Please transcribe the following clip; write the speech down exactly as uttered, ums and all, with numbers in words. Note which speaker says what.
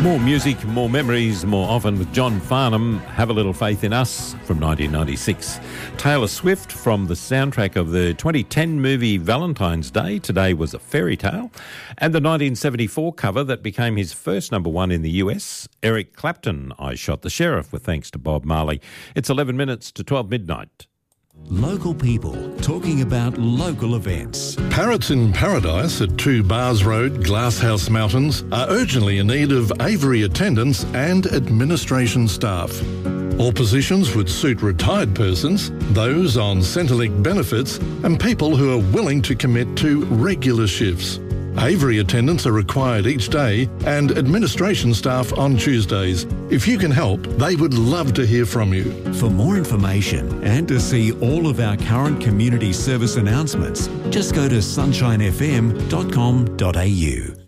Speaker 1: More music, more memories, more often with John Farnham, Have a Little Faith in Us from nineteen ninety-six. Taylor Swift from the soundtrack of the twenty ten movie Valentine's Day, Today Was a Fairy Tale. And the nineteen seventy-four cover that became his first number one in the U S, Eric Clapton, I Shot the Sheriff, with thanks to Bob Marley. It's eleven minutes to twelve midnight.
Speaker 2: Local people talking about local events.
Speaker 3: Parrots in Paradise at two Bars Road, Glasshouse Mountains are urgently in need of aviary attendants and administration staff. All positions would suit retired persons, those on Centrelink benefits, and people who are willing to commit to regular shifts. Aviary attendants are required each day and administration staff on Tuesdays. If you can help, they would love to hear from you.
Speaker 2: For more information and to see all of our current community service announcements, just go to sunshine f m dot com dot a u.